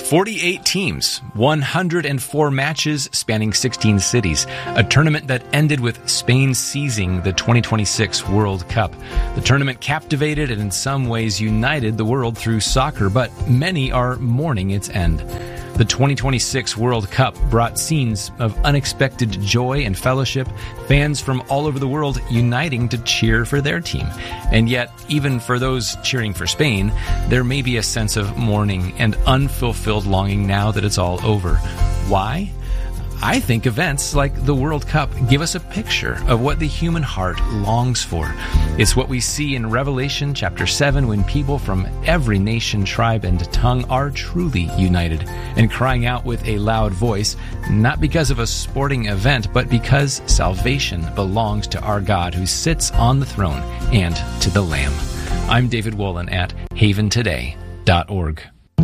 48 teams, 104 matches spanning 16 cities, a tournament that ended with Spain seizing the 2026 World Cup. The tournament captivated and in some ways united the world through soccer, but many are mourning its end. The 2026 World Cup brought scenes of unexpected joy and fellowship, fans from all over the world uniting to cheer for their team. And yet, even for those cheering for Spain, there may be a sense of mourning and unfulfilled longing now that it's all over. Why? I think events like the World Cup give us a picture of what the human heart longs for. It's what we see in Revelation chapter 7 when people from every nation, tribe, and tongue are truly united and crying out with a loud voice, not because of a sporting event, but because salvation belongs to our God who sits on the throne and to the Lamb. I'm David Wolin at haventoday.org.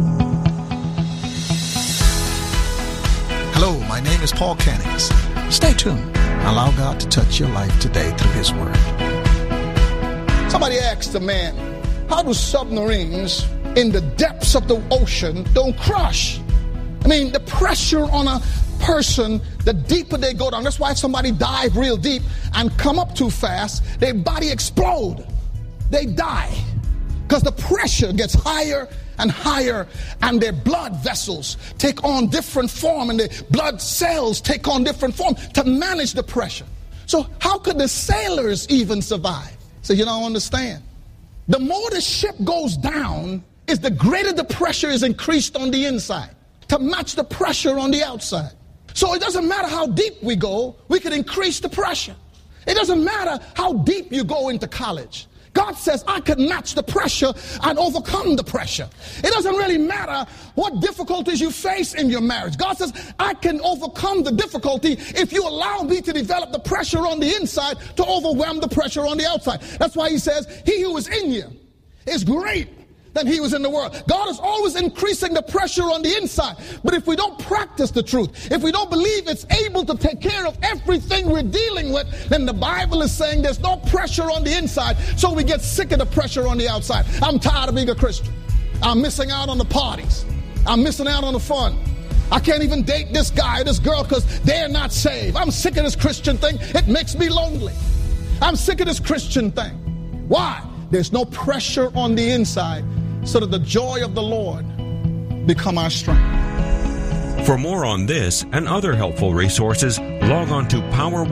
Hello, my name is Paul Cannings. Stay tuned. Allow God to touch your life today through His Word. Somebody asked a man, how do submarines in the depths of the ocean don't crush? I mean, the pressure on a person, the deeper they go down. That's why if somebody dive real deep and come up too fast, their body explode. They die because the pressure gets higher and higher, and their blood vessels take on different form, and the blood cells take on different form to manage the pressure. So how could the sailors even survive? So you don't understand. The more the ship goes down, is the greater the pressure is increased on the inside to match the pressure on the outside. So it doesn't matter how deep we go, we can increase the pressure. It doesn't matter how deep you go into college. God says, I can match the pressure and overcome the pressure. It doesn't really matter what difficulties you face in your marriage. God says, I can overcome the difficulty if you allow me to develop the pressure on the inside to overwhelm the pressure on the outside. That's why he says, he who is in you is great than he was in the world. God is always increasing the pressure on the inside. But if we don't practice the truth, if we don't believe it's able to take care of everything we're dealing with, then the Bible is saying there's no pressure on the inside, so we get sick of the pressure on the outside. I'm tired of being a Christian. I'm missing out on the parties. I'm missing out on the fun. I can't even date this guy or this girl because they're not saved. I'm sick of this Christian thing. It makes me lonely. I'm sick of this Christian thing. Why? There's no pressure on the inside, so that the joy of the Lord become our strength. For more on this and other helpful resources, log on to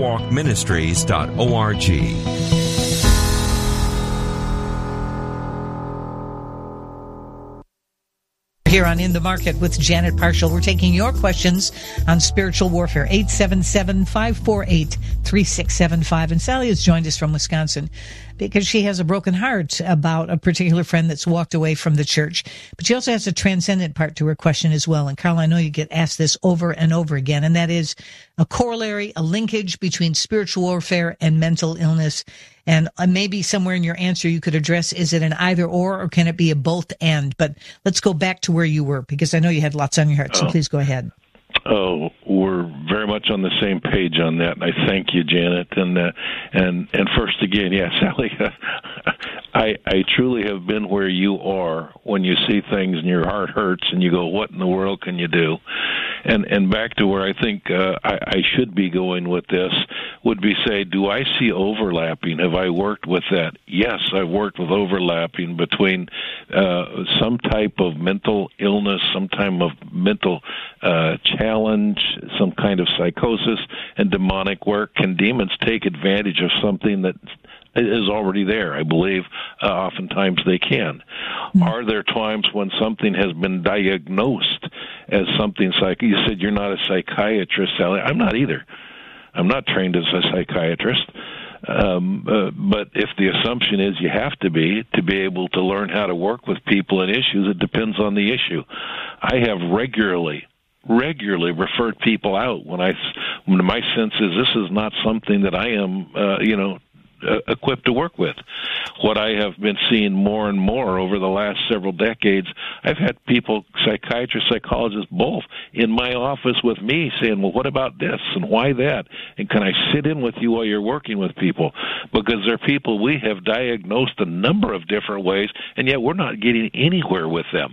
powerwalkministries.org. Here on In the Market with Janet Parshall, we're taking your questions on spiritual warfare. 877-548-3675. And Sally has joined us from Wisconsin because she has a broken heart about a particular friend that's walked away from the church. But she also has a transcendent part to her question as well. And Carl, I know you get asked this over and over again, and that is a corollary, a linkage between spiritual warfare and mental illness. And maybe somewhere in your answer you could address, is it an either or can it be a both and? But let's go back to where you were, because I know you had lots on your heart, so please go ahead. Oh, we're very much on the same page on that, and I thank you, Janet. And first again, yeah, Sally, I truly have been where you are when you see things and your heart hurts and you go, what in the world can you do? And back to where I think I should be going with this would be say, do I see overlapping? Have I worked with that? Yes, I've worked with overlapping between some type of mental illness, some type of mental challenge, some kind of psychosis, and demonic work. Can demons take advantage of something that is already there? I believe oftentimes they can. Mm-hmm. Are there times when something has been diagnosed as something you said you're not a psychiatrist, Sally. I'm not either. I'm not trained as a psychiatrist. But if the assumption is you have to be able to learn how to work with people and issues, it depends on the issue. I have regularly referred people out when my sense is this is not something that I am, equipped to work with. What I have been seeing more and more over the last several decades, I've had people, psychiatrists, psychologists, both, in my office with me saying, well, what about this and why that? And can I sit in with you while you're working with people? Because they're people we have diagnosed a number of different ways, and yet we're not getting anywhere with them.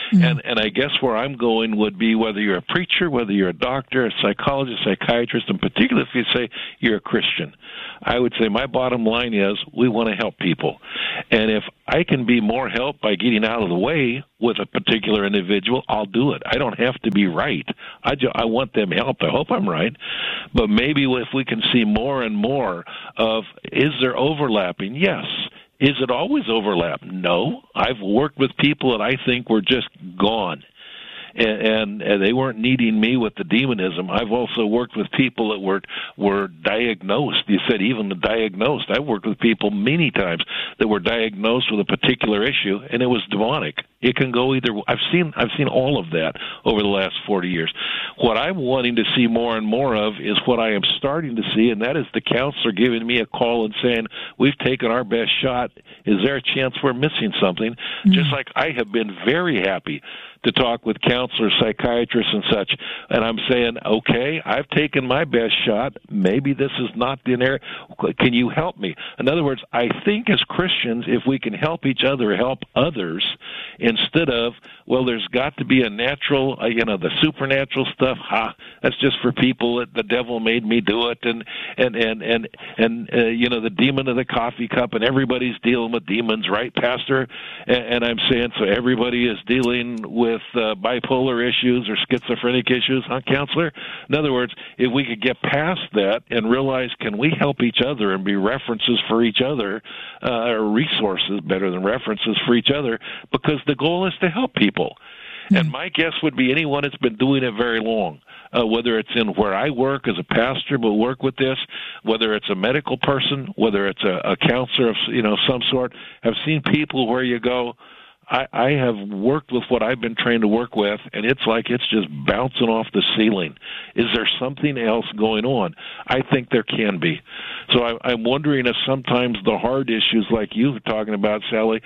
And I guess where I'm going would be whether you're a preacher, whether you're a doctor, a psychologist, psychiatrist, and particularly if you say you're a Christian. I would say my bottom line is we want to help people. And if I can be more help by getting out of the way with a particular individual, I'll do it. I don't have to be right. I want them help. I hope I'm right. But maybe if we can see more and more of, is there overlapping? Yes. Is it always overlap? No. I've worked with people that I think were just gone. And they weren't needing me with the demonism. I've also worked with people that were diagnosed. You said even the diagnosed. I've worked with people many times that were diagnosed with a particular issue, and it was demonic. It can go either. I've seen all of that over the last 40 years. What I'm wanting to see more and more of is what I am starting to see, and that is the counselor giving me a call and saying, we've taken our best shot. Is there a chance we're missing something? Mm-hmm. Just like I have been very happy to talk with counselors, psychiatrists, and such. And I'm saying, okay, I've taken my best shot. Maybe this is not the area. Can you help me? In other words, I think as Christians, if we can help each other, help others, instead of, well, there's got to be a natural, the supernatural stuff. That's just for people that the devil made me do it, and the demon of the coffee cup, and everybody's dealing with demons, right, Pastor? And I'm saying, so everybody is dealing with bipolar issues or schizophrenic issues, huh, counselor? In other words, if we could get past that and realize, can we help each other and be references for each other, or resources better than references for each other, because the goal is to help people. And my guess would be anyone that's been doing it very long, whether it's in where I work as a pastor but work with this, whether it's a medical person, whether it's a counselor of some sort, have seen people where you go, I have worked with what I've been trained to work with, and it's like it's just bouncing off the ceiling. Is there something else going on? I think there can be. So I'm wondering if sometimes the hard issues like you were talking about, Sally,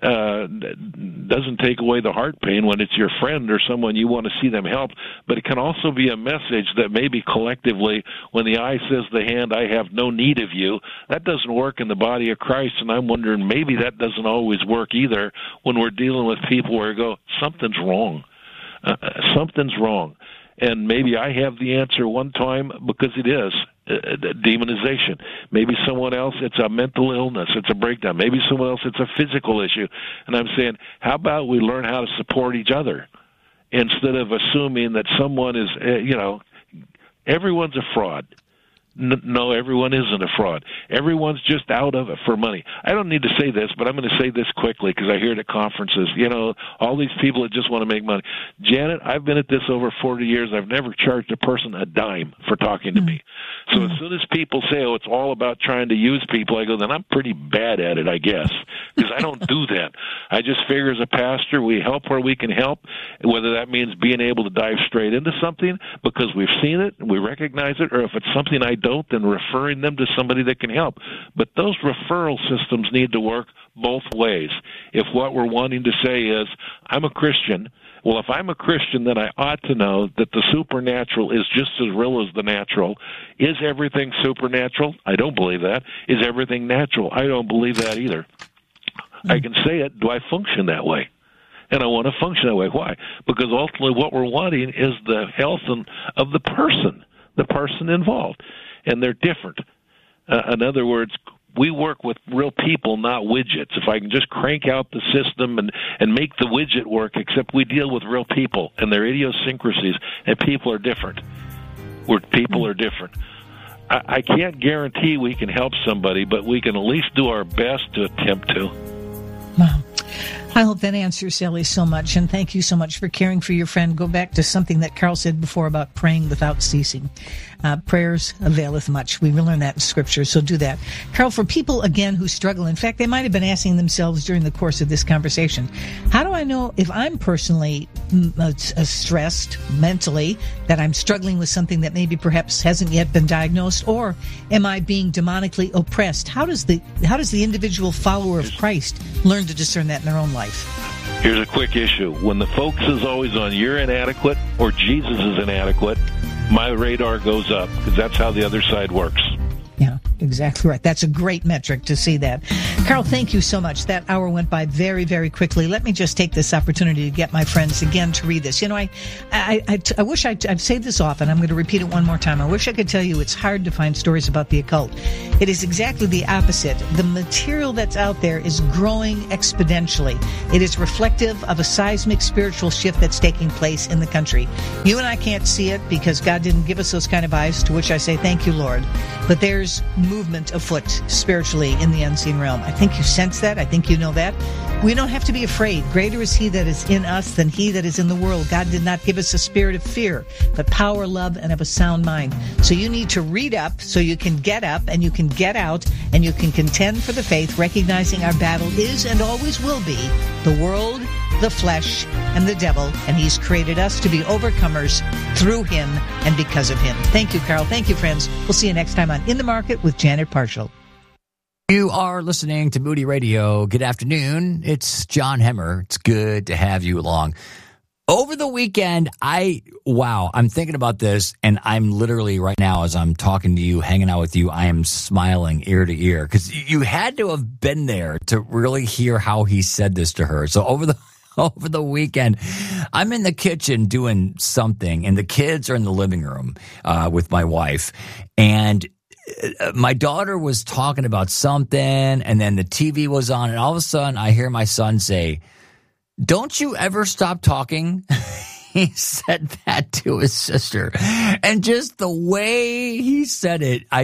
doesn't take away the heart pain when it's your friend or someone you want to see them help, but it can also be a message that maybe collectively, when the eye says the hand, I have no need of you, that doesn't work in the body of Christ, and I'm wondering maybe that doesn't always work either when we're dealing with people where you go, something's wrong. Something's wrong. And maybe I have the answer one time because it is demonization. Maybe someone else, it's a mental illness, it's a breakdown. Maybe someone else, it's a physical issue. And I'm saying, how about we learn how to support each other instead of assuming that someone is, everyone's a fraud. No, everyone isn't a fraud. Everyone's just out of it for money. I don't need to say this, but I'm going to say this quickly because I hear it at conferences. All these people that just want to make money. Janet, I've been at this over 40 years. I've never charged a person a dime for talking to me. So as soon as people say, it's all about trying to use people, I go, then I'm pretty bad at it, I guess, because I don't do that. I just figure as a pastor, we help where we can help, whether that means being able to dive straight into something because we've seen it and we recognize it, or if it's something I don't, then referring them to somebody that can help. But those referral systems need to work both ways. If what we're wanting to say is, I'm a Christian, well, if I'm a Christian, then I ought to know that the supernatural is just as real as the natural. Is everything supernatural? I don't believe that. Is everything natural? I don't believe that either. I can say it. Do I function that way? And I want to function that way. Why? Because ultimately what we're wanting is the health of the person involved. And they're different. In other words, we work with real people, not widgets. If I can just crank out the system and make the widget work, except we deal with real people and their idiosyncrasies, and people are different. People are different. I can't guarantee we can help somebody, but we can at least do our best to attempt to. Wow. I hope that answers Sally so much, and thank you so much for caring for your friend. Go back to something that Carl said before about praying without ceasing. Prayers availeth much. We learn that in Scripture, so do that. Carl, for people, again, who struggle, in fact, they might have been asking themselves during the course of this conversation, how do I know if I'm personally stressed mentally, that I'm struggling with something that maybe perhaps hasn't yet been diagnosed, or am I being demonically oppressed? How does the individual follower of Christ learn to discern that in their own life? Here's a quick issue. When the focus is always on you're inadequate or Jesus is inadequate, my radar goes up because that's how the other side works. Yeah. Exactly right. That's a great metric to see that. Carl, thank you so much. That hour went by very, very quickly. Let me just take this opportunity to get my friends again to read this. You know, I wish I've said this often. I'm going to repeat it one more time. I wish I could tell you it's hard to find stories about the occult. It is exactly the opposite. The material that's out there is growing exponentially. It is reflective of a seismic spiritual shift that's taking place in the country. You and I can't see it because God didn't give us those kind of eyes, to which I say thank you, Lord. But there's movement afoot spiritually in the unseen realm. I think you sense that. I think you know that. We don't have to be afraid. Greater is he that is in us than he that is in the world. God did not give us a spirit of fear, but power, love, and of a sound mind. So you need to read up so you can get up and you can get out and you can contend for the faith, recognizing our battle is and always will be the world, the flesh, and the devil, and he's created us to be overcomers through him and because of him. Thank you, Carl. Thank you, friends. We'll see you next time on In the Market with Janet Parshall. You are listening to Moody Radio. Good afternoon. It's John Hemmer. It's good to have you along. Over the weekend, I'm thinking about this, and I'm literally right now, as I'm talking to you, hanging out with you, I am smiling ear to ear, because you had to have been there to really hear how he said this to her. So over the weekend, I'm in the kitchen doing something, and the kids are in the living room with my wife, and my daughter was talking about something, and then the TV was on, and all of a sudden I hear my son say, "Don't you ever stop talking?" He said that to his sister. And just the way he said it, I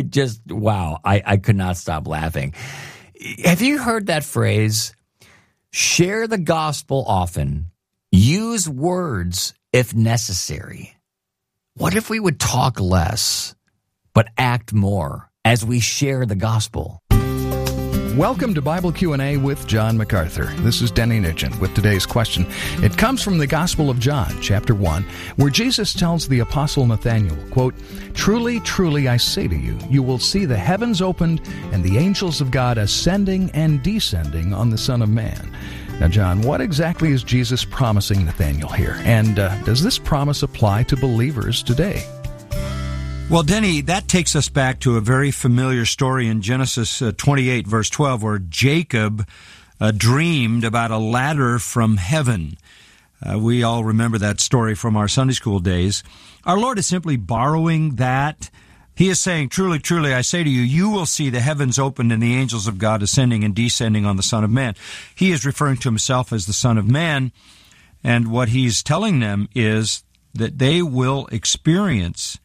could not stop laughing. Have you heard that phrase? Share the gospel often. Use words if necessary. What if we would talk less, but act more as we share the gospel? Welcome to Bible Q&A with John MacArthur. This is Denny Nugent with today's question. It comes from the Gospel of John, chapter 1, where Jesus tells the Apostle Nathanael, quote, "Truly, truly, I say to you, you will see the heavens opened and the angels of God ascending and descending on the Son of Man." Now, John, what exactly is Jesus promising Nathanael here? And does this promise apply to believers today? Well, Denny, that takes us back to a very familiar story in Genesis 28, verse 12, where Jacob dreamed about a ladder from heaven. We all remember that story from our Sunday school days. Our Lord is simply borrowing that. He is saying, "Truly, truly, I say to you, you will see the heavens opened and the angels of God ascending and descending on the Son of Man." He is referring to himself as the Son of Man, and what he's telling them is that they will experience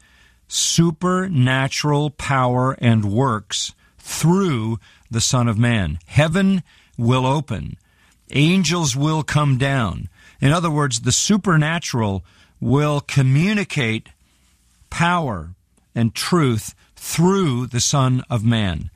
supernatural power and works through the Son of Man. Heaven will open. Angels will come down. In other words, the supernatural will communicate power and truth through the Son of Man.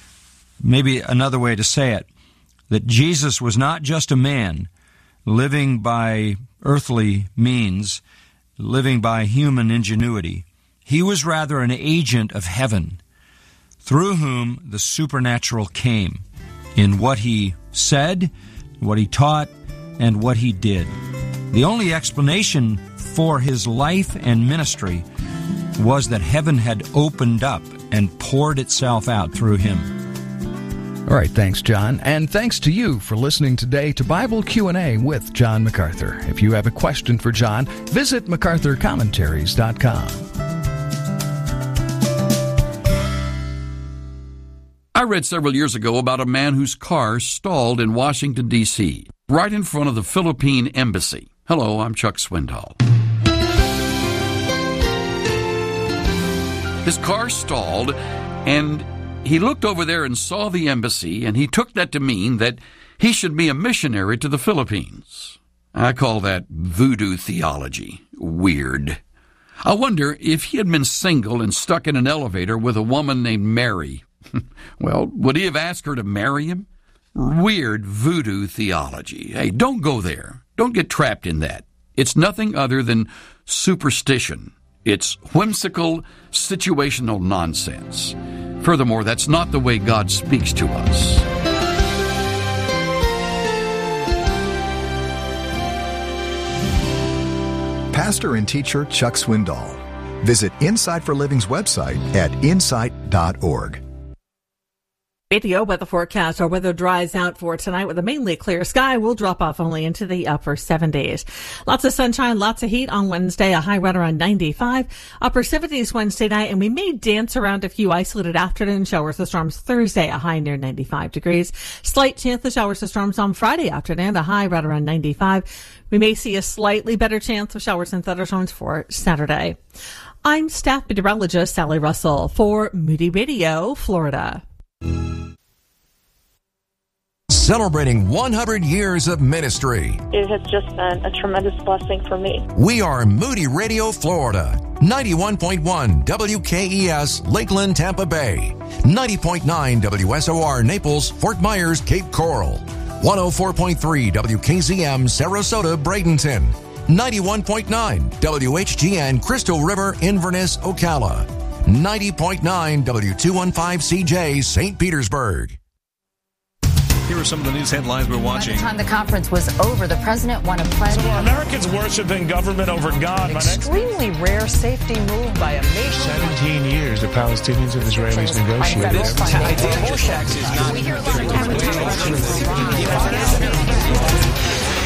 Maybe another way to say it, that Jesus was not just a man living by earthly means, living by human ingenuity. He was rather an agent of heaven, through whom the supernatural came in what he said, what he taught, and what he did. The only explanation for his life and ministry was that heaven had opened up and poured itself out through him. All right, thanks, John. And thanks to you for listening today to Bible Q&A with John MacArthur. If you have a question for John, visit MacArthurCommentaries.com. I read several years ago about a man whose car stalled in Washington, D.C., right in front of the Philippine Embassy. Hello, I'm Chuck Swindoll. His car stalled, and he looked over there and saw the embassy, and he took that to mean that he should be a missionary to the Philippines. I call that voodoo theology. Weird. I wonder if he had been single and stuck in an elevator with a woman named Mary. Well, would he have asked her to marry him? Weird voodoo theology. Hey, don't go there. Don't get trapped in that. It's nothing other than superstition. It's whimsical, situational nonsense. Furthermore, that's not the way God speaks to us. Pastor and teacher Chuck Swindoll. Visit Insight for Living's website at insight.org. Radio weather forecast. Our weather dries out for tonight with a mainly clear sky. We'll drop off only into the upper 70s. Lots of sunshine, lots of heat on Wednesday, a high right around 95. Upper 70s Wednesday night, and we may dance around a few isolated afternoon showers or storms Thursday, a high near 95 degrees. Slight chance of showers or storms on Friday afternoon, a high right around 95. We may see a slightly better chance of showers and thunderstorms for Saturday. I'm staff meteorologist Sally Russell for Moody Radio, Florida. Celebrating 100 years of ministry. It has just been a tremendous blessing for me. We are Moody Radio, Florida. 91.1 WKES, Lakeland, Tampa Bay. 90.9 WSOR, Naples, Fort Myers, Cape Coral. 104.3 WKZM, Sarasota, Bradenton. 91.9 WHGN, Crystal River, Inverness, Ocala. 90.9 W215CJ, St. Petersburg. Here are some of the news headlines we're watching. By the time the conference was over, the president won a pledge. So are Americans worshiping government over God? Extremely rare safety move by a nation. 17 years the Palestinians and Israelis negotiated. We hear a lot of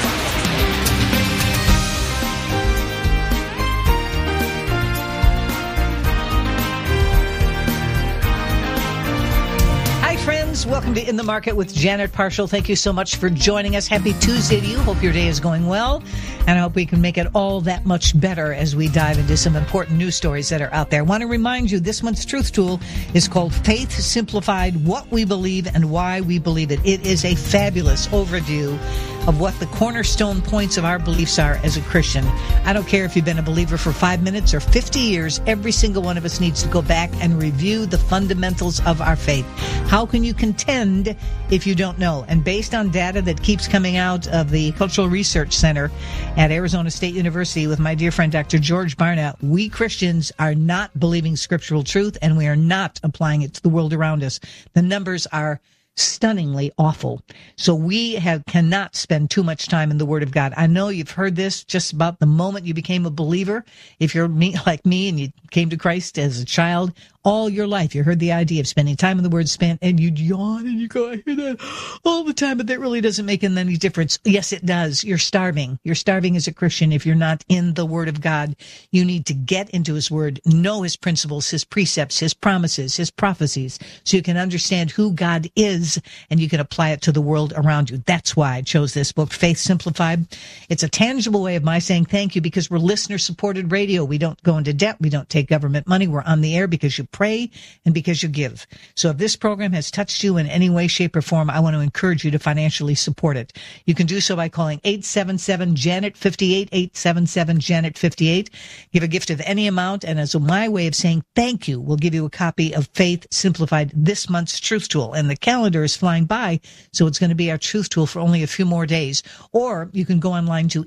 friends, welcome to In the Market with Janet Parshall. Thank you so much for joining us. Happy Tuesday to you. Hope your day is going well, and I hope we can make it all that much better as we dive into some important news stories that are out there. I want to remind you, this month's Truth Tool is called Faith Simplified, What We Believe and Why We Believe It. It is a fabulous overview of what the cornerstone points of our beliefs are as a Christian. I don't care if you've been a believer for 5 minutes or 50 years, every single one of us needs to go back and review the fundamentals of our faith. How can you contend if you don't know? And based on data that keeps coming out of the Cultural Research Center at Arizona State University with my dear friend Dr. George Barna, we Christians are not believing scriptural truth, and we are not applying it to the world around us. The numbers are stunningly awful. So we cannot spend too much time in the Word of God. I know you've heard this just about the moment you became a believer. If you're like me and you came to Christ as a child, all your life you heard the idea of spending time in the Word, and you'd yawn and you go, I hear that all the time, but that really doesn't make any difference. Yes, it does. You're starving. You're starving as a Christian if you're not in the Word of God. You need to get into His Word, know His principles, His precepts, His promises, His prophecies, so you can understand who God is and you can apply it to the world around you. That's why I chose this book, Faith Simplified. It's a tangible way of my saying thank you, because we're listener-supported radio. We don't go into debt. We don't take government money. We're on the air because you pray and because you give. So if this program has touched you in any way, shape, or form, I want to encourage you to financially support it. You can do so by calling 877-JANET-58, 877-JANET-58. Give a gift of any amount, and as my way of saying thank you, we'll give you a copy of Faith Simplified, this month's Truth Tool. And the calendar is flying by, so it's going to be our Truth Tool for only a few more days. Or you can go online to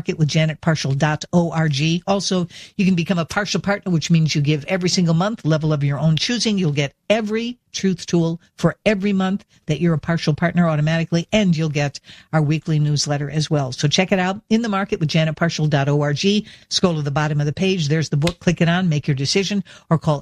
inthemarketwithjanetparshall.org. Also, you can become a partial partner, which means you give every single month, level of your own choosing. You'll get every Truth Tool for every month that you're a partial partner automatically, and you'll get our weekly newsletter as well. So check it out, inthemarketwithjanetparshall.org. Scroll to the bottom of the page. There's the book. Click it on, make your decision, or call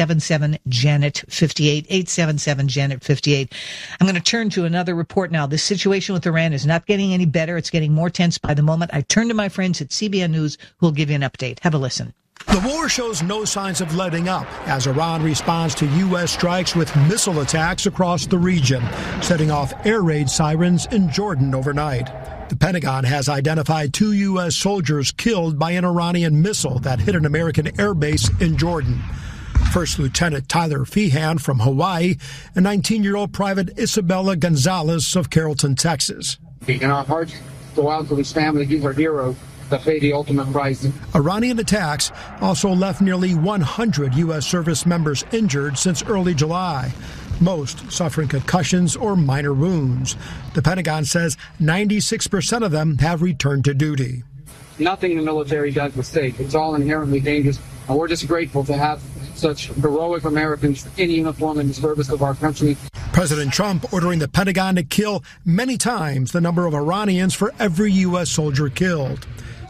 877-JANET-58, 877-JANET-58. I'm going to turn to another report now. This situation with Iran is not getting any better. It's getting more tense by the moment. I turn to my friends at CBN News, who will give you an update. Have a listen. The war shows no signs of letting up as Iran responds to U.S. strikes with missile attacks across the region, setting off air raid sirens in Jordan overnight. The Pentagon has identified 2 U.S. soldiers killed by an Iranian missile that hit an American airbase in Jordan. First Lieutenant Tyler Feehan from Hawaii and 19-year-old Private Isabella Gonzalez of Carrollton, Texas. And our hearts go out to his family. He's our hero. To pay the ultimate price. Iranian attacks also left nearly 100 U.S. service members injured since early July, most suffering concussions or minor wounds. The Pentagon says 96% of them have returned to duty. Nothing the military does was safe. It's all inherently dangerous, and we're just grateful to have such heroic Americans in uniform in the service of our country. President Trump ordering the Pentagon to kill many times the number of Iranians for every U.S. soldier killed.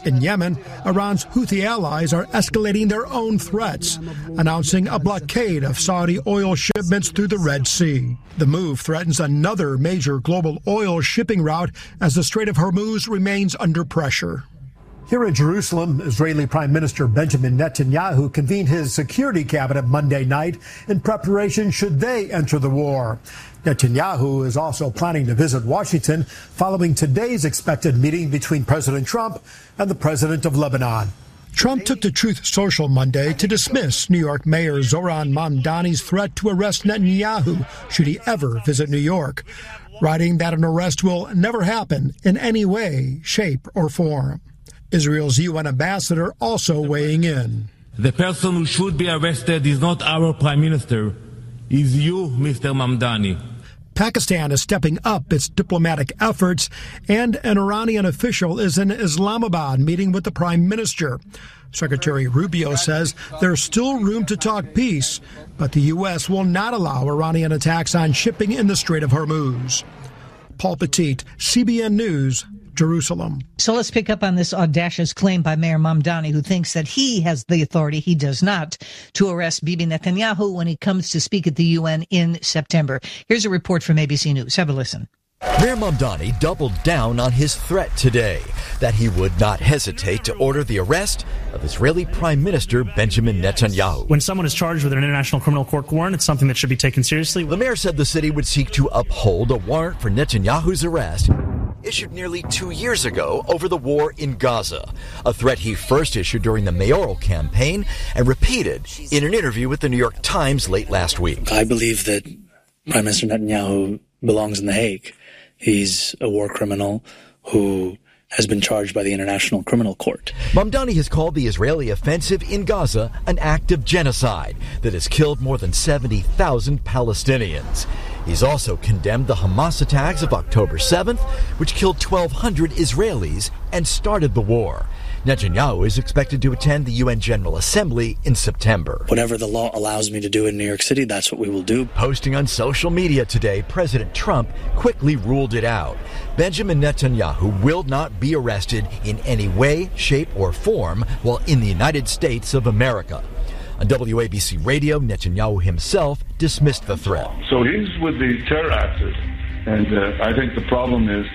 In Yemen, Iran's Houthi allies are escalating their own threats, announcing a blockade of Saudi oil shipments through the Red Sea. The move threatens another major global oil shipping route as the Strait of Hormuz remains under pressure. Here in Jerusalem, Israeli Prime Minister Benjamin Netanyahu convened his security cabinet Monday night in preparation should they enter the war. Netanyahu is also planning to visit Washington following today's expected meeting between President Trump and the president of Lebanon. Trump took to Truth Social Monday to dismiss New York Mayor Zohran Mamdani's threat to arrest Netanyahu should he ever visit New York, writing that an arrest will never happen in any way, shape, or form. Israel's UN ambassador also weighing in. The person who should be arrested is not our prime minister, is you, Mr. Mamdani. Pakistan is stepping up its diplomatic efforts, and an Iranian official is in Islamabad meeting with the prime minister. Secretary Rubio says there's still room to talk peace, but the U.S. will not allow Iranian attacks on shipping in the Strait of Hormuz. Paul Petit, CBN News, Jerusalem. So let's pick up on this audacious claim by Mayor Mamdani, who thinks that he has the authority, he does not, to arrest Bibi Netanyahu when he comes to speak at the UN in September. Here's a report from ABC News. Have a listen. Mayor Mamdani doubled down on his threat today that he would not hesitate to order the arrest of Israeli Prime Minister Benjamin Netanyahu. When someone is charged with an international criminal court warrant, it's something that should be taken seriously. The mayor said the city would seek to uphold a warrant for Netanyahu's arrest issued nearly 2 years ago over the war in Gaza, a threat he first issued during the mayoral campaign and repeated in an interview with the New York Times late last week. I believe that Prime Minister Netanyahu belongs in The Hague. He's a war criminal who has been charged by the International Criminal Court. Mamdani has called the Israeli offensive in Gaza an act of genocide that has killed more than 70,000 Palestinians. He's also condemned the Hamas attacks of October 7th, which killed 1,200 Israelis and started the war. Netanyahu is expected to attend the UN General Assembly in September. Whatever the law allows me to do in New York City, that's what we will do. Posting on social media today, President Trump quickly ruled it out. Benjamin Netanyahu will not be arrested in any way, shape, or form while in the United States of America. On WABC Radio, Netanyahu himself dismissed the threat. So he's with the terror actors, and I think the problem is,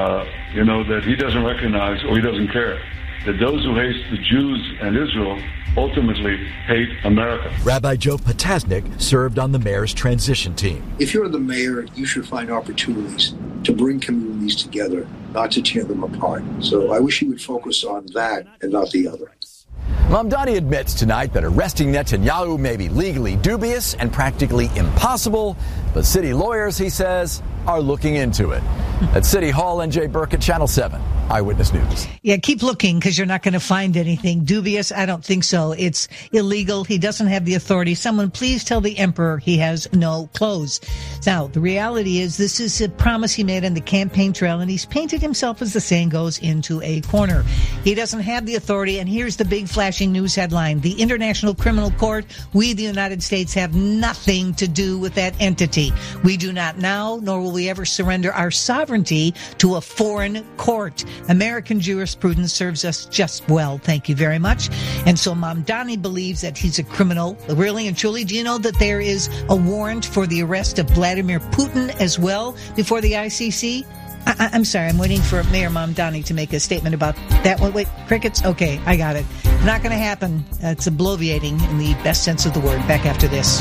that he doesn't recognize or he doesn't care that those who hate the Jews and Israel ultimately hate America. Rabbi Joe Potasnik served on the mayor's transition team. If you're the mayor, you should find opportunities to bring communities together, not to tear them apart. So I wish he would focus on that and not the other. Mamdani admits tonight that arresting Netanyahu may be legally dubious and practically impossible, but city lawyers, he says, are looking into it. At City Hall, NJ Burkett, Channel 7, Eyewitness News. Yeah, keep looking because you're not going to find anything dubious. I don't think so. It's illegal. He doesn't have the authority. Someone please tell the emperor he has no clothes. Now, the reality is this is a promise he made on the campaign trail, and he's painted himself, as the saying goes, into a corner. He doesn't have the authority, and here's the big flashing news headline. The International Criminal Court, we, the United States, have nothing to do with that entity. We do not now, nor will we ever surrender our sovereignty to a foreign court. American jurisprudence serves us just well. Thank you very much. And so Mamdani believes that he's a criminal. Really and truly, do you know that there is a warrant for the arrest of Vladimir Putin as well before the ICC? I'm sorry, I'm waiting for Mayor Mamdani to make a statement about that one. Wait, crickets? Okay, I got it. Not going to happen. It's bloviating in the best sense of the word. Back after this.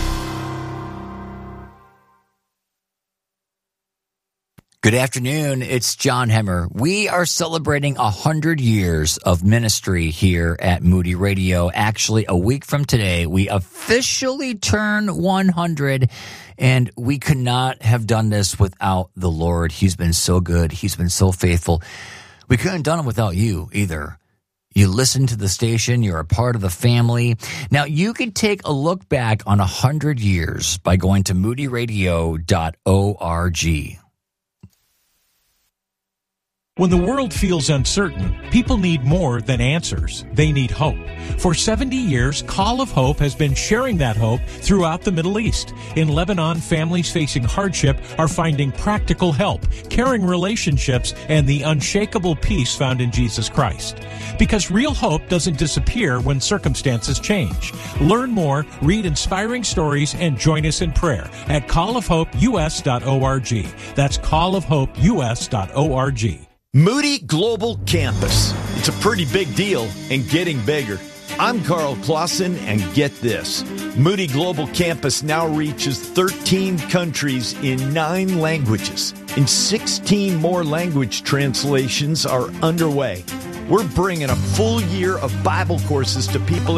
Good afternoon. It's John Hemmer. We are celebrating 100 years of ministry here at Moody Radio. Actually, a week from today, we officially turn 100, and we could not have done this without the Lord. He's been so good. He's been so faithful. We couldn't have done it without you either. You listen to the station. You're a part of the family. Now, you can take a look back on 100 years by going to moodyradio.org. When the world feels uncertain, people need more than answers. They need hope. For 70 years, Call of Hope has been sharing that hope throughout the Middle East. In Lebanon, families facing hardship are finding practical help, caring relationships, and the unshakable peace found in Jesus Christ. Because real hope doesn't disappear when circumstances change. Learn more, read inspiring stories, and join us in prayer at callofhopeus.org. That's callofhopeus.org. Moody Global Campus. It's a pretty big deal and getting bigger. I'm Carl Clausen, and get this. Moody Global Campus now reaches 13 countries in 9 languages, and 16 more language translations are underway. We're bringing a full year of Bible courses to people